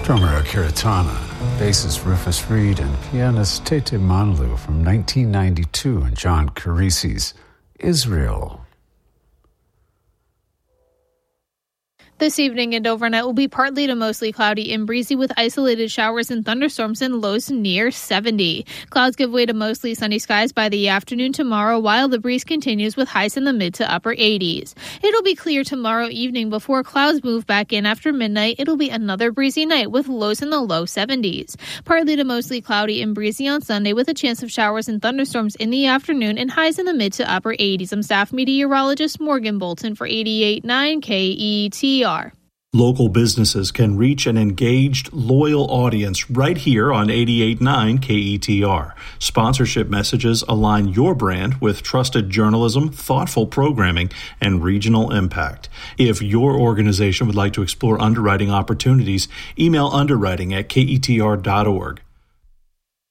Drummer Akira Tana, bassist Rufus Reed, and pianist Tete Manulu from 1992 and John Carisi's Israel. This evening and overnight will be partly to mostly cloudy and breezy with isolated showers and thunderstorms and lows near 70. Clouds give way to mostly sunny skies by the afternoon tomorrow, while the breeze continues with highs in the mid to upper 80s. It'll be clear tomorrow evening before clouds move back in after midnight. It'll be another breezy night with lows in the low 70s. Partly to mostly cloudy and breezy on Sunday with a chance of showers and thunderstorms in the afternoon and highs in the mid to upper 80s. I'm staff meteorologist Morgan Bolton for 88.9 KETR. Local businesses can reach an engaged, loyal audience right here on 88.9 KETR. Sponsorship messages align your brand with trusted journalism, thoughtful programming, and regional impact. If your organization would like to explore underwriting opportunities, email underwriting@ketr.org.